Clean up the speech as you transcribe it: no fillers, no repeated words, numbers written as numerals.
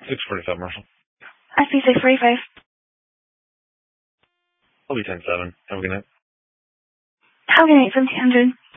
6:45, Marshall. SB 645. I'll be 10-7. Have a good night. Have a good night, 1700.